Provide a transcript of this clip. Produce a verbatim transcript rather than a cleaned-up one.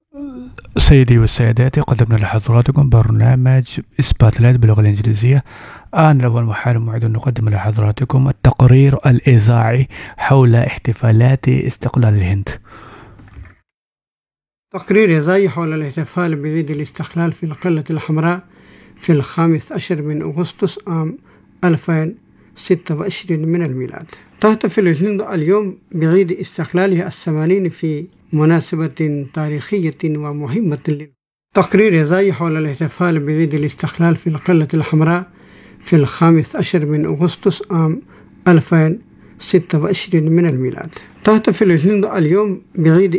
سيدي وسادتي، قدمنا لحضراتكم برنامج سبوتلايت باللغة الإنجليزية. آن الأول محال موعد أن نقدم لحضراتكم التقرير الإذاعي حول احتفالات استقلال الهند. تقرير إذاعي حول الاحتفال بعيد الاستقلال في القلعة الحمراء في الخامس عشر من أغسطس عام ألفين وستة وعشرين من الميلاد. تحتفل الهند اليوم بعيد استقلالها الثمانين في مناسبة تاريخية ومهمة. تقرير إذاعي حول الاحتفال بعيد الاستقلال في القلعة الحمراء في الخامس عشر من أغسطس عام ألفين وستة وعشرين من الميلاد. تحتفل الهند اليوم بعيد